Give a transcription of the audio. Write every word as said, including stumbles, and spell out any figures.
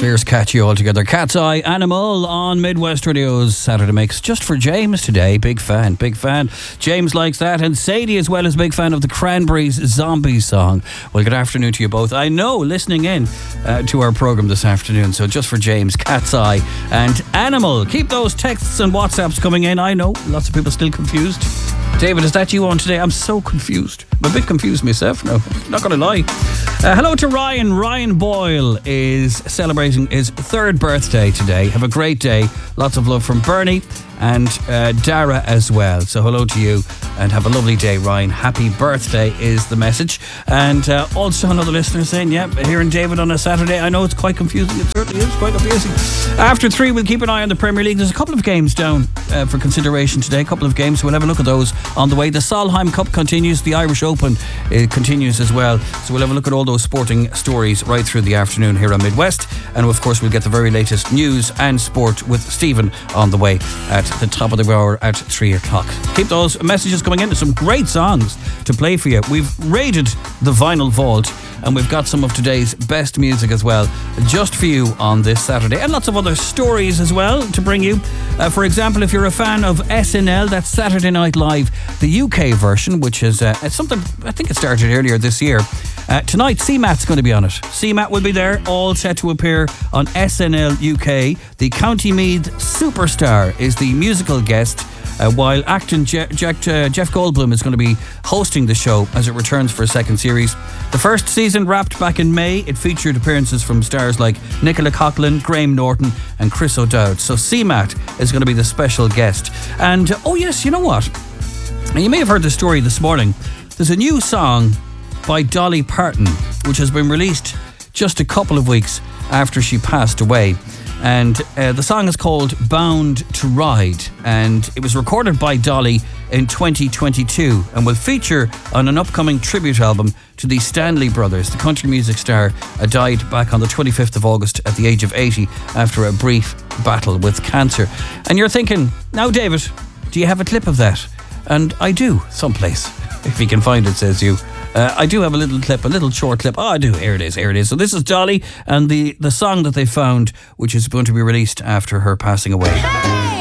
Fierce catchy all together. Cat's Eye Animal on Midwest Radio's Saturday Mix. Just for James today. Big fan, big fan. James likes that. And Sadie as well is a big fan of the Cranberries Zombie song. Well, good afternoon to you both. I know, listening in uh, to our programme this afternoon. So just for James, Cat's Eye and Animal. Keep those texts and WhatsApps coming in. I know, lots of people still confused. David, is that you on today? I'm so confused. I'm a bit confused myself now. Not going to lie. Uh, hello to Ryan. Ryan Boyle is celebrating his third birthday today. Have a great day. Lots of love from Bernie and uh, Dara as well. So hello to you and have a lovely day, Ryan. Happy birthday is the message. And uh, also another listener saying, yeah, hearing David on a Saturday. I know it's quite confusing. It certainly is quite confusing. After three, we'll keep an eye on the Premier League. There's a couple of games down uh, for consideration today. A couple of games. So we'll have a look at those on the way. The Solheim Cup continues. The Irish Open uh, continues as well. So we'll have a look at all those sporting stories right through the afternoon here on Midwest. And of course, we'll get the very latest news and sport with Stephen on the way at the top of the hour at three o'clock. Keep those messages coming in. There's some great songs to play for you. We've raided the vinyl vault and we've got some of today's best music as well, just for you on this Saturday. And lots of other stories as well to bring you. Uh, for example, if you're a fan of S N L, that's Saturday Night Live, the U K version, which is uh, it's something, I think it started earlier this year. Uh, tonight, C MAT's going to be on it. C MAT will be there, all set to appear on S N L U K. The County Meath superstar is the musical guest, uh, while acting Je- Je- uh, Jeff Goldblum is going to be hosting the show as it returns for a second series. The first season wrapped back in May. It featured appearances from stars like Nicola Coughlan, Graham Norton and Chris O'Dowd. So C MAT is going to be the special guest. And, uh, oh yes, you know what? You may have heard the story this morning. There's a new song by Dolly Parton, which has been released just a couple of weeks after she passed away. And uh, the song is called Bound to Ride. And it was recorded by Dolly in twenty twenty-two and will feature on an upcoming tribute album to the Stanley Brothers. The country music star uh, died back on the twenty-fifth of August at the age of eighty after a brief battle with cancer. And you're thinking, now David, do you have a clip of that? And I do, someplace. If you can find it, says you. Uh, I do have a little clip, a little short clip. Oh, I do. Here it is. Here it is. So this is Dolly and the, the song that they found, which is going to be released after her passing away.